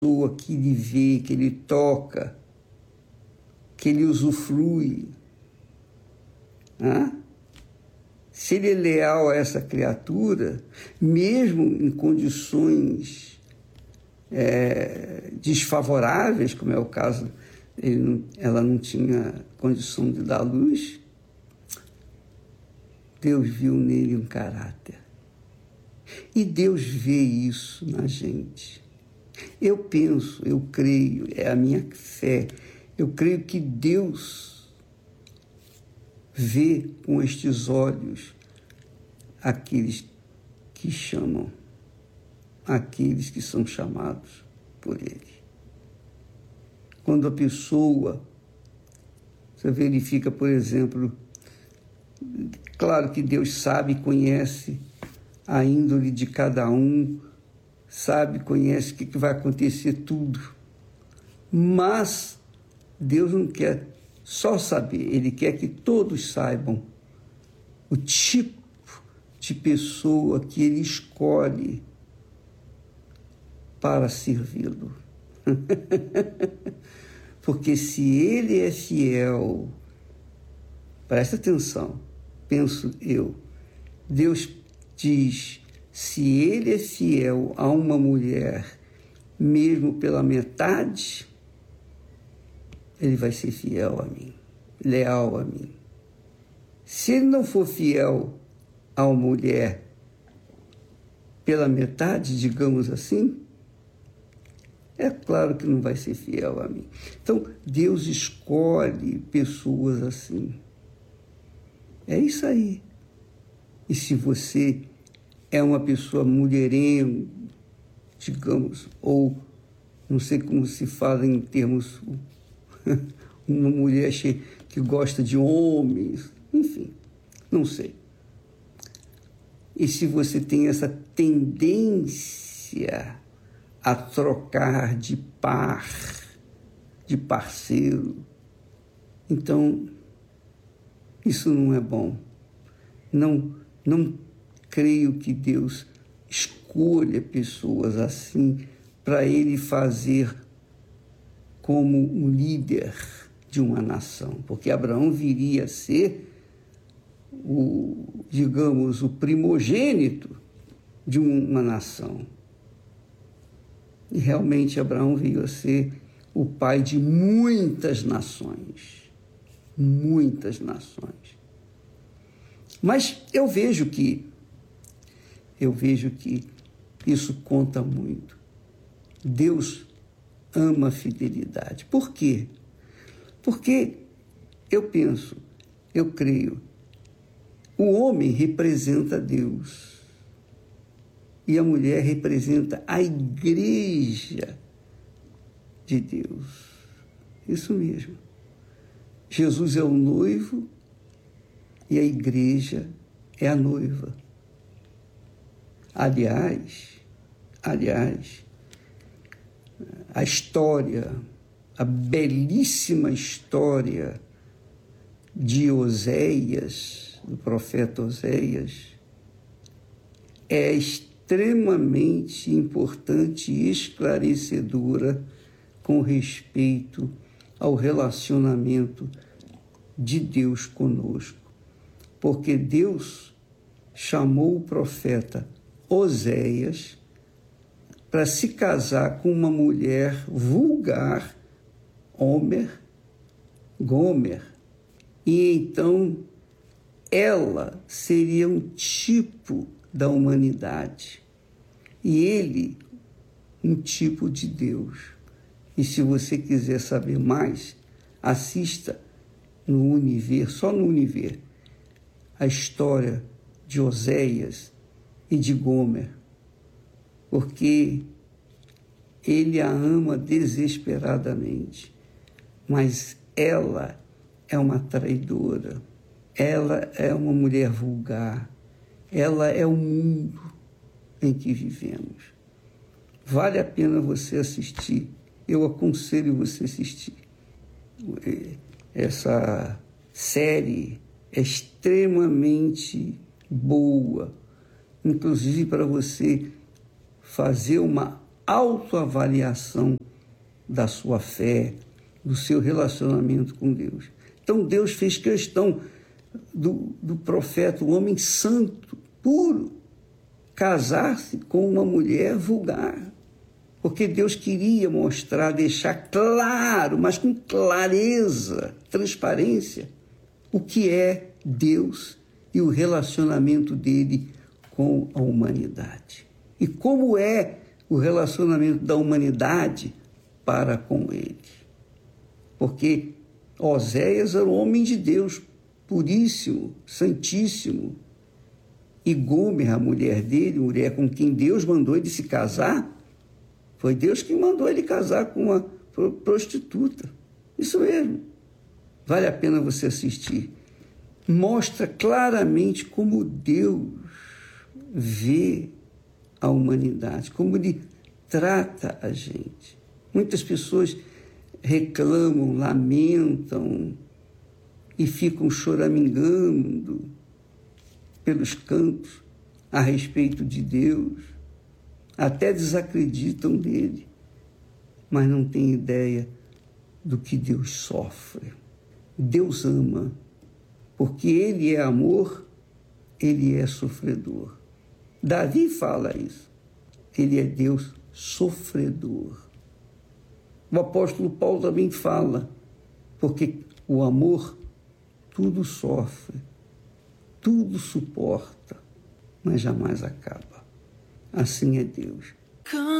pessoa que ele vê, que ele toca, que ele usufrui, né? Se ele é leal a essa criatura, mesmo em condições desfavoráveis, como é o caso, ela não tinha condição de dar luz, Deus viu nele um caráter. E Deus vê isso na gente. Eu penso, eu creio, é a minha fé, eu creio que Deus vê com estes olhos aqueles que chamam, aqueles que são chamados por Ele. Quando a pessoa, você verifica, por exemplo, claro que Deus sabe, conhece a índole de cada um, sabe, conhece o que vai acontecer tudo, mas Deus não quer só saber, Ele quer que todos saibam o tipo de pessoa que Ele escolhe para servi-lo. Porque se Ele é fiel, presta atenção, penso eu, Deus diz, se Ele é fiel a uma mulher, mesmo pela metade, Ele vai ser fiel a mim, leal a mim. Se Ele não for fiel a uma mulher pela metade, digamos assim, é claro que não vai ser fiel a mim. Então, Deus escolhe pessoas assim. É isso aí. E se você é uma pessoa mulherengo, digamos, ou não sei como se fala em termos, uma mulher que gosta de homens, enfim, não sei. E se você tem essa tendência a trocar de par, de parceiro, então isso não é bom. Não creio que Deus escolha pessoas assim para Ele fazer como um líder de uma nação, porque Abraão viria a ser o primogênito de uma nação. E realmente Abraão veio a ser o pai de muitas nações. Muitas nações. Mas eu vejo que isso conta muito. Deus ama a fidelidade. Por quê? Porque eu creio, o homem representa Deus. E a mulher representa a igreja de Deus. Isso mesmo. Jesus é o noivo e a igreja é a noiva. Aliás, a história, a belíssima história de Oséias, do profeta Oséias, é extremamente importante e esclarecedora com respeito ao relacionamento de Deus conosco. Porque Deus chamou o profeta Oséias para se casar com uma mulher vulgar, Gomer, e então ela seria um tipo da humanidade e ele um tipo de Deus. E se você quiser saber mais, assista no Universo, só no Universo, a história de Oséias e de Gomer, porque ele a ama desesperadamente, mas ela é uma traidora, ela é uma mulher vulgar, ela é o mundo em que vivemos. Vale a pena você assistir, eu aconselho você a assistir. Essa série é extremamente boa, inclusive para você fazer uma autoavaliação da sua fé, do seu relacionamento com Deus. Então Deus fez questão do profeta, o homem santo, puro, casar-se com uma mulher vulgar. Porque Deus queria mostrar, deixar claro, mas com clareza, transparência, o que é Deus e o relacionamento dele com a humanidade. E como é o relacionamento da humanidade para com ele. Porque Oséias era um homem de Deus, puríssimo, santíssimo. E Gomer, a mulher dele, mulher com quem Deus mandou ele se casar, foi Deus que mandou ele casar com uma prostituta. Isso mesmo. Vale a pena você assistir. Mostra claramente como Deus vê a humanidade, como Ele trata a gente. Muitas pessoas reclamam, lamentam e ficam choramingando pelos cantos a respeito de Deus, até desacreditam dele, mas não têm ideia do que Deus sofre. Deus ama, porque Ele é amor, Ele é sofredor. Davi fala isso. Ele é Deus sofredor. O apóstolo Paulo também fala, porque o amor tudo sofre, tudo suporta, mas jamais acaba. Assim é Deus.